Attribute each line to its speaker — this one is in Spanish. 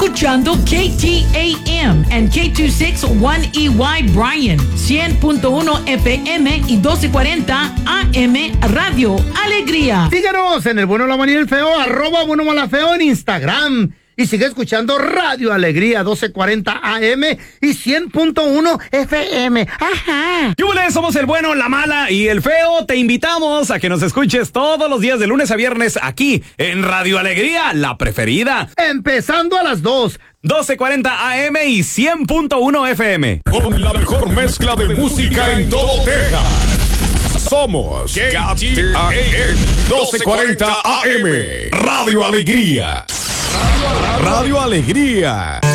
Speaker 1: Escuchando KTAM and K261EY Bryan, 100.1 FM y 1240 AM Radio Alegría.
Speaker 2: Síguenos en el Bueno, la Mala y el Feo, @Bueno Mala Feo en Instagram. Y sigue escuchando Radio Alegría 1240 AM y 100.1 FM. ¡Ajá!
Speaker 3: ¡Yúbales! Somos el Bueno, la Mala y el Feo. Te invitamos a que nos escuches todos los días de lunes a viernes aquí en Radio Alegría, la preferida.
Speaker 2: Empezando a las 2.
Speaker 3: 1240 AM y 100.1 FM.
Speaker 4: Con la mejor mezcla de música en todo Texas. Somos KTAM 1240 AM. Radio Alegría. Radio Alegría.